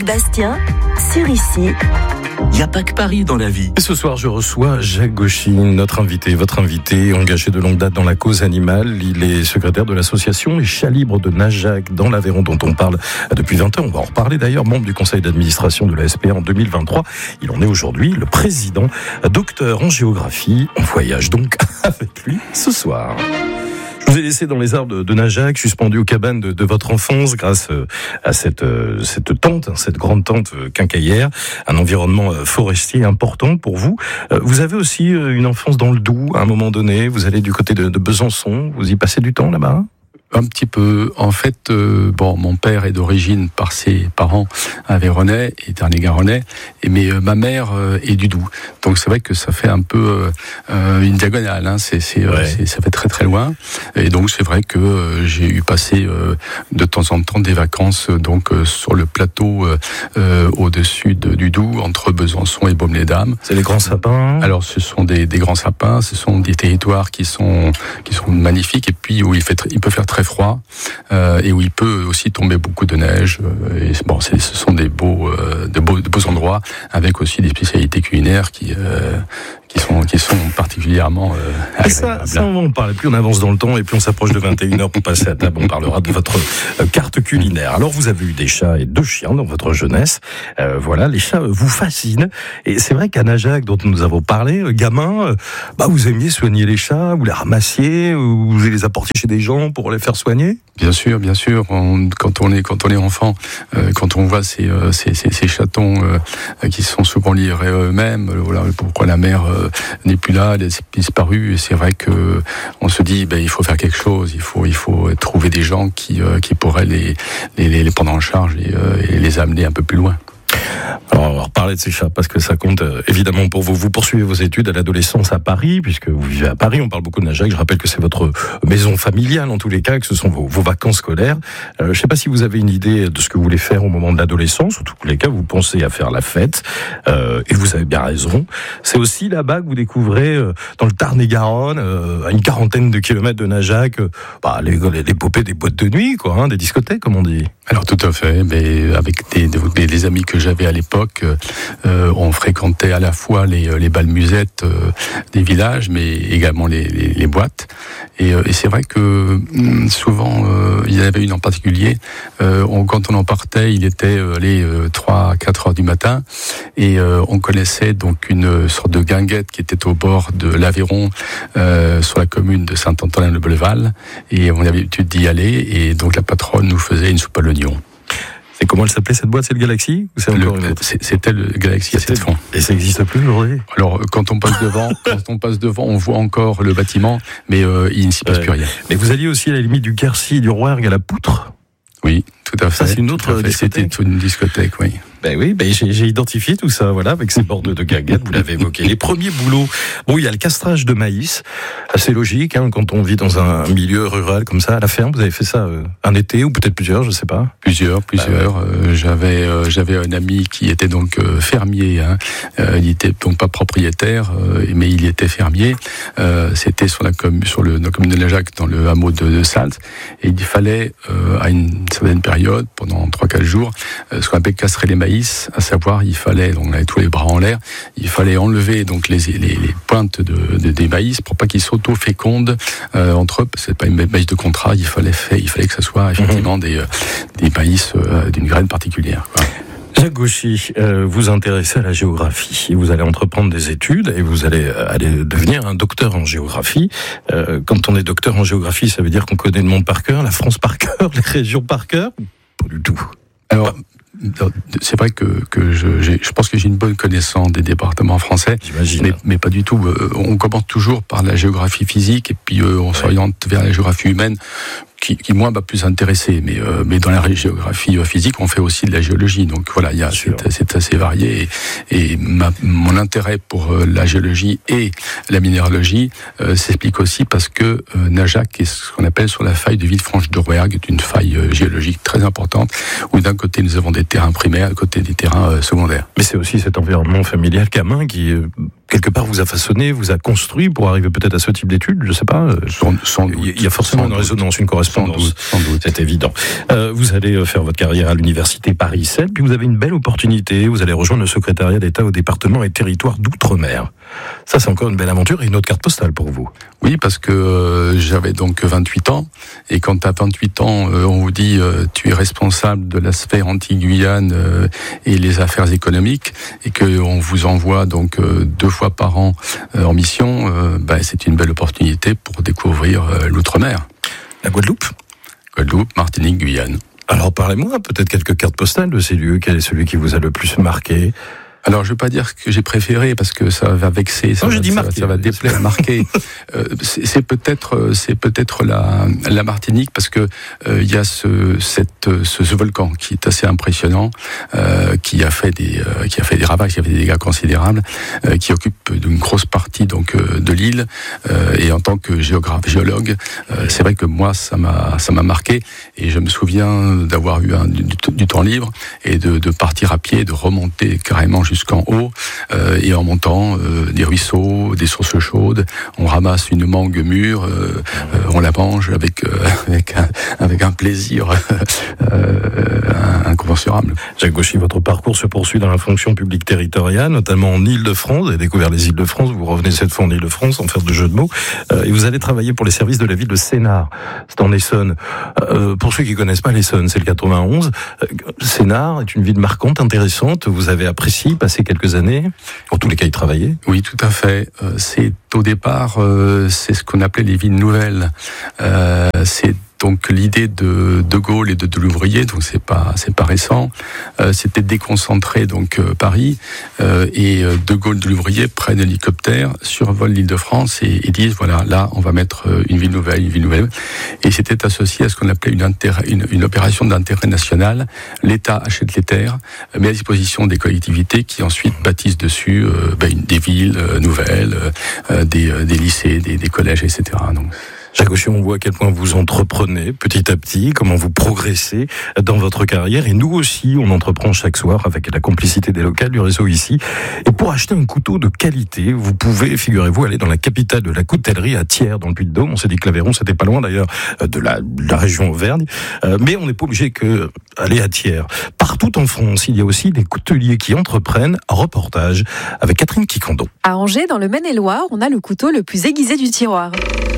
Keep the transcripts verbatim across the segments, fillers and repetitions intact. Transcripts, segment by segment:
Bastien, sur Ici. Il n'y a pas que Paris dans la vie. Et ce soir, je reçois Jacques Gauchy, notre invité, votre invité, engagé de longue date dans la cause animale. Il est secrétaire de l'association Les Chats Libres de Najac, dans l'Aveyron, dont on parle depuis vingt ans. On va en reparler d'ailleurs, membre du conseil d'administration de la S P A en deux mille vingt-trois. Il en est aujourd'hui le président, docteur en géographie. On voyage donc avec lui ce soir. Je vous ai laissé dans les arbres de, de Najac, suspendu aux cabanes de, de votre enfance, grâce à cette, cette tente, cette grande tente quincaillère, un environnement forestier important pour vous. Vous avez aussi une enfance dans le Doubs, à un moment donné. Vous allez du côté de, de Besançon. Vous y passez du temps là-bas ? Un petit peu. En fait, euh, bon, mon père est d'origine par ses parents aveyronnais et Tarn-et-Garonnais, mais euh, ma mère euh, est du Doubs. Donc c'est vrai que ça fait un peu euh, une diagonale. Hein. C'est, c'est, ouais. euh, c'est, ça fait très très loin. Et donc c'est vrai que euh, j'ai eu passé euh, de temps en temps des vacances euh, donc euh, sur le plateau euh, euh, au-dessus de, du Doubs, entre Besançon et Baume-les-Dames. C'est les grands sapins. Alors ce sont des, des grands sapins. Ce sont des territoires qui sont qui sont magnifiques et puis où il fait il peut faire très froid euh, et où il peut aussi tomber beaucoup de neige. Euh, et bon, c'est, ce sont des beaux, euh, de beaux, de beaux endroits avec aussi des spécialités culinaires qui euh, qui sont qui sont particulièrement euh, agréables. Ça, ça, on en parle. Plus on avance dans le temps et plus on s'approche de vingt et une heures pour passer à table. On parlera de votre euh, carte culinaire. Alors, vous avez eu des chats et deux chiens dans votre jeunesse. Euh, voilà, les chats vous fascinent. Et c'est vrai qu'à Najac, dont nous avons parlé, euh, gamin, euh, bah vous aimiez soigner les chats, vous les ramassiez, ou vous les apportiez chez des gens pour les faire soigner. Bien sûr, bien sûr. On, quand on est quand on est enfant, euh, quand on voit ces euh, ces, ces, ces chatons euh, qui sont souvent livrés eux-mêmes, euh, voilà pourquoi la mère euh, n'est plus là, elle est disparue. Et c'est vrai que on se dit, ben il faut faire quelque chose. Il faut il faut trouver des gens qui euh, qui pourraient les les, les prendre en charge et, euh, et les amener un peu plus loin. Alors, on va reparler de ces chats parce que ça compte euh, évidemment pour vous. Vous poursuivez vos études à l'adolescence à Paris, puisque vous vivez à Paris. On parle beaucoup de Najac. Je rappelle que c'est votre maison familiale en tous les cas, que ce sont vos, vos vacances scolaires. Euh, je ne sais pas si vous avez une idée de ce que vous voulez faire au moment de l'adolescence. En tous les cas, vous pensez à faire la fête. Euh, et vous avez bien raison. C'est aussi là-bas que vous découvrez, euh, dans le Tarn-et-Garonne, euh, à une quarantaine de kilomètres de Najac, euh, bah, les, les, l'épopée des boîtes de nuit, quoi, hein, des discothèques, comme on dit. Alors tout à fait. Mais avec des, des, des amis que j'avais à l'époque, euh, on fréquentait à la fois les, les bals musettes euh, des villages, mais également les, les, les boîtes. Et, euh, et c'est vrai que souvent, euh, il y en avait une en particulier. Euh, on, quand on en partait, il était euh, les euh, trois à quatre heures du matin, et euh, on connaissait donc une sorte de guinguette qui était au bord de l'Aveyron, euh, sur la commune de Saint-Antonin-le-Belleval, et on avait l'habitude d'y aller. Et donc la patronne nous faisait une soupe à l'oignon. Et comment elle s'appelait cette boîte, c'est le Galaxy ou c'est le, encore une autre ? C'était le Galaxy à sept fonds. Et ça n'existe plus aujourd'hui ? Alors quand on passe devant, quand on passe devant, on voit encore le bâtiment, mais euh, il ne s'y passe ouais. plus rien. Mais vous alliez aussi à la limite du Quercy, du Rouergue à la Poutre ? Oui, tout à fait. Ça c'est une autre discothèque. C'était une discothèque, oui. Ben oui, ben j'ai, j'ai identifié tout ça, voilà, avec ces bords de guinguettes, vous l'avez évoqué. Les premiers boulots, bon, il y a le castrage de maïs, assez logique, hein, quand on vit dans un milieu rural comme ça, à la ferme. Vous avez fait ça euh, un été ou peut-être plusieurs, je sais pas. Plusieurs, plusieurs. Ah ouais. euh, j'avais, euh, j'avais un ami qui était donc euh, fermier. Hein. Euh, il était donc pas propriétaire, euh, mais il était fermier. Euh, c'était sur la commune, sur le, la commune de Najac, dans le hameau de, de Salte, et il fallait euh, à une certaine période, pendant trois quatre jours, euh, ce qu'on appelle castrer les maïs. À savoir, il fallait, donc on avait tous les bras en l'air, il fallait enlever donc les, les, les pointes de, de, des maïs pour pas qu'ils s'auto-fécondent euh, entre eux. C'est pas une maïs de contrat, il fallait, fait, il fallait que ce soit effectivement mmh. des, des maïs euh, d'une graine particulière, quoi. Jacques Gauchy, euh, vous intéressez à la géographie. Vous allez entreprendre des études et vous allez aller devenir un docteur en géographie. Euh, quand on est docteur en géographie, ça veut dire qu'on connaît le monde par cœur, la France par cœur, les régions par cœur ? Pas du tout. Alors, c'est vrai que, que je, j'ai, je pense que j'ai une bonne connaissance des départements français, mais, mais pas du tout. On commence toujours par la géographie physique et puis euh, on ouais. s'oriente vers la géographie humaine. Qui, qui moi m'a plus intéressé, mais euh, mais dans la géographie physique, on fait aussi de la géologie. Donc voilà, il y a c'est, c'est assez varié. Et, et ma, mon intérêt pour euh, la géologie et la minéralogie euh, s'explique aussi parce que euh, Najac est ce qu'on appelle sur la faille de Villefranche de Rouergue, est une faille euh, géologique très importante où d'un côté nous avons des terrains primaires, de côté des terrains euh, secondaires. Mais c'est aussi cet environnement familial camin qui euh, quelque part vous a façonné, vous a construit pour arriver peut-être à ce type d'études, je sais pas. Sans, sans doute. Il y a forcément sans une doute. résonance, une correspondance. Sans doute, sans doute. C'est évident. Euh, vous allez faire votre carrière à l'université Paris sept, puis vous avez une belle opportunité. Vous allez rejoindre le secrétariat d'État au département et territoire d'outre-mer. Ça, c'est encore une belle aventure et une autre carte postale pour vous. Oui, parce que euh, j'avais donc vingt-huit ans, et quand tu as vingt-huit ans, euh, on vous dit euh, tu es responsable de la sphère Antilles-Guyane euh, et les affaires économiques, et qu'on vous envoie donc euh, deux fois par an euh, en mission, euh, bah, c'est une belle opportunité pour découvrir euh, l'outre-mer. La Guadeloupe Guadeloupe, Martinique, Guyane. Alors parlez-moi peut-être quelques cartes postales de ces lieux. Quel est celui qui vous a le plus marqué ? Alors, je veux pas dire que j'ai préféré parce que ça va vexer, ça, non, va, dit ça, marqué, ça va déplaire, marquer. Euh, c'est, c'est peut-être, c'est peut-être la, la Martinique parce que euh, il y a ce, cette, ce, ce volcan qui est assez impressionnant, euh, qui a fait des, euh, qui a fait des ravages, qui a fait des dégâts considérables, euh, qui occupe une grosse partie donc euh, de l'île. Euh, et en tant que géographe, géologue, euh, c'est vrai que moi, ça m'a, ça m'a marqué. Et je me souviens d'avoir eu un, du, du temps libre et de, de partir à pied, de remonter carrément jusqu'à jusqu'en haut, euh, et en montant euh, des ruisseaux, des sources chaudes, on ramasse une mangue mûre, euh, euh, on la mange avec euh, avec un, avec un plaisir euh, incommensurable. Jacques Gauchy, votre parcours se poursuit dans la fonction publique territoriale, notamment en Île-de-France. Vous avez découvert les Îles-de-France, vous revenez cette fois en Île-de-France, sans faire de jeu de mots, euh, et vous allez travailler pour les services de la ville de Sénart. C'est en Essonne. Euh, pour ceux qui connaissent pas l'Essonne, c'est le quatre-vingt-onze. Euh, Sénart est une ville marquante, intéressante. Vous avez apprécié passer quelques années, en tous les cas y travailler. Oui, tout à fait. Euh, c'est au départ, euh, c'est ce qu'on appelait les villes nouvelles. Euh, c'est donc l'idée de De Gaulle et de Delouvrier, donc c'est pas c'est pas récent. Euh, c'était déconcentrer donc euh, Paris, euh, et euh, De Gaulle, Delouvrier prennent l'hélicoptère, survolent l'Île-de-France et, et disent voilà, là on va mettre euh, une ville nouvelle, une ville nouvelle. Et c'était associé à ce qu'on appelait une, intérêt, une, une opération d'intérêt national. L'État achète les terres, met à disposition des collectivités qui ensuite bâtissent dessus euh, ben, des villes euh, nouvelles, euh, des, euh, des lycées, des, des collèges, et cetera. Donc Jacques Gauchy, on voit à quel point vous entreprenez petit à petit, comment vous progressez dans votre carrière. Et nous aussi, on entreprend chaque soir avec la complicité des locales du réseau ici. Et pour acheter un couteau de qualité, vous pouvez, figurez-vous, aller dans la capitale de la coutellerie à Thiers, dans le Puy-de-Dôme. On s'est dit que l'Aveyron, c'était pas loin d'ailleurs de la, de la région Auvergne. Euh, mais on n'est pas obligé que aller à Thiers. Partout en France, il y a aussi des couteliers qui entreprennent. Un reportage avec Catherine Kikando. À Angers, dans le Maine-et-Loire, on a le couteau le plus aiguisé du tiroir.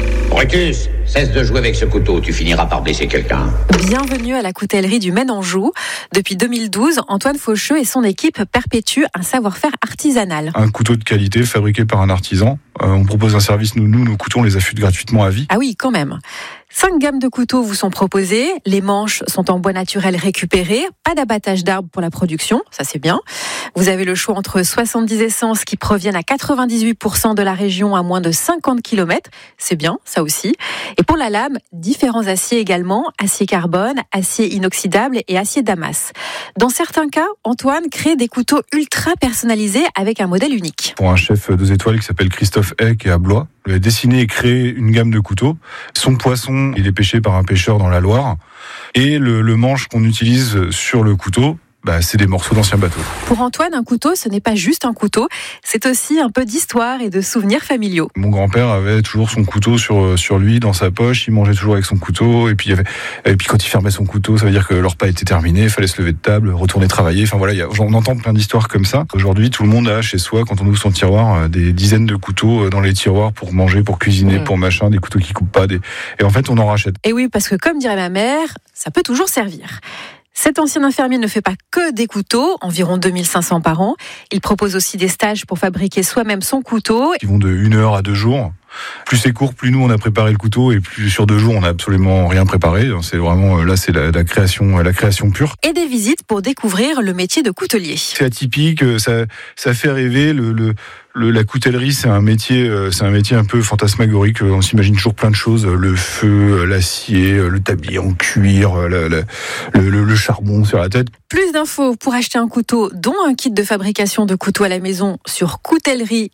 Brutus, cesse de jouer avec ce couteau, tu finiras par blesser quelqu'un. Bienvenue à la coutellerie du Maine-Anjou. Depuis deux mille douze, Antoine Faucheux et son équipe perpétuent un savoir-faire artisanal. Un couteau de qualité fabriqué par un artisan. Euh, on propose un service, nous, nous, nos couteaux, on les affûte gratuitement à vie. Ah oui, quand même. Cinq gammes de couteaux vous sont proposées. Les manches sont en bois naturel récupéré. Pas d'abattage d'arbres pour la production, ça c'est bien. Vous avez le choix entre soixante-dix essences qui proviennent à quatre-vingt-dix-huit pour cent de la région à moins de cinquante kilomètres. C'est bien, ça aussi. Et pour la lame, différents aciers également. Acier carbone, acier inoxydable et acier damas. Dans certains cas, Antoine crée des couteaux ultra personnalisés avec un modèle unique. Pour un chef deux étoiles qui s'appelle Christophe Hay, qui est à Blois, il a dessiné et créé une gamme de couteaux. Son poisson, il est pêché par un pêcheur dans la Loire. Et le, le manche qu'on utilise sur le couteau, bah, c'est des morceaux d'anciens bateaux. Pour Antoine, un couteau, ce n'est pas juste un couteau, c'est aussi un peu d'histoire et de souvenirs familiaux. Mon grand-père avait toujours son couteau sur, sur lui, dans sa poche, il mangeait toujours avec son couteau, et puis, il y avait, et puis quand il fermait son couteau, ça veut dire que le repas était terminé, il fallait se lever de table, retourner travailler, enfin voilà, il y a, on entend plein d'histoires comme ça. Aujourd'hui, tout le monde a chez soi, quand on ouvre son tiroir, des dizaines de couteaux dans les tiroirs pour manger, pour cuisiner, mmh. pour machin, des couteaux qui coupent pas, des... et en fait on en rachète. Et oui, parce que comme dirait ma mère, ça peut toujours servir. Cet ancien infirmier ne fait pas que des couteaux, environ deux mille cinq cents par an. Il propose aussi des stages pour fabriquer soi-même son couteau. Qui vont de une heure à deux jours. Plus c'est court, plus nous on a préparé le couteau, et plus sur deux jours on n'a absolument rien préparé. C'est vraiment, là c'est la, la création, la création pure. Et des visites pour découvrir le métier de coutelier. C'est atypique, ça, ça fait rêver. Le, le, le, la coutellerie, c'est un métier, c'est un métier un peu fantasmagorique. On s'imagine toujours plein de choses, le feu, l'acier, le tablier en cuir, la, la, le, le, le charbon sur la tête. Plus d'infos pour acheter un couteau, dont un kit de fabrication de couteaux à la maison, sur coutellerie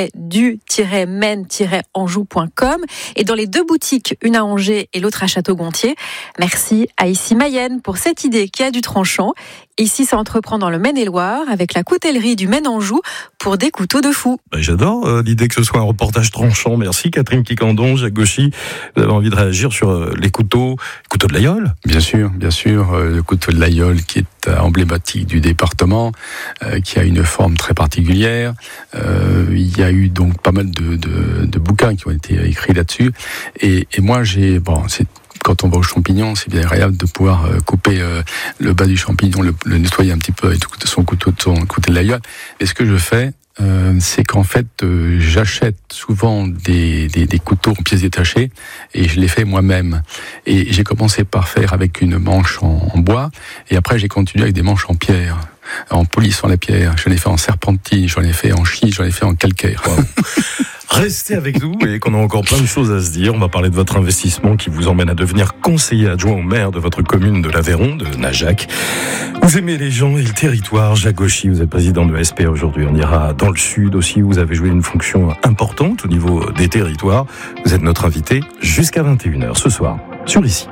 du maine anjou point com, et dans les deux boutiques, une à Angers et l'autre à Château-Gontier. Merci à Ici Mayenne pour cette idée qui a du tranchant. Ici, ça entreprend dans le Maine-et-Loire avec la coutellerie du Maine-Anjou pour des couteaux de fou. coup. Bah, j'adore euh, l'idée que ce soit un reportage tranchant. Merci Catherine Quiquendon, Jacques Gauchy. Vous avez envie de réagir sur euh, les couteaux, couteaux de l'Aïol? Bien sûr, bien sûr. Euh, le couteau de l'Aïol qui est euh, emblématique du département, euh, qui a une forme très particulière. Euh, il y a eu donc pas mal de, de, de bouquins qui ont été écrits là-dessus. Et, et moi, j'ai... Bon, c'est quand on va aux champignons, c'est bien agréable de pouvoir euh, couper euh, le bas du champignon, le, le nettoyer un petit peu avec son couteau, son couteau de l'Aïol. Et ce que je fais, euh, c'est qu'en fait, euh, j'achète souvent des, des, des couteaux en pièces détachées et je les fais moi-même. Et j'ai commencé par faire avec une manche en, en bois et après j'ai continué avec des manches en pierre, en polissant la pierre. J'en ai fait en serpentine, j'en ai fait en schiste, j'en ai fait en calcaire. Wow. Restez avec nous et qu'on a encore plein de choses à se dire. On va parler de votre investissement qui vous emmène à devenir conseiller adjoint au maire de votre commune de l'Aveyron, de Najac. Vous aimez les gens et le territoire. Jacques Gauchy, vous êtes président de S P A aujourd'hui. On ira dans le sud aussi. Vous avez joué une fonction importante au niveau des territoires. Vous êtes notre invité jusqu'à vingt et une heures ce soir sur Ici.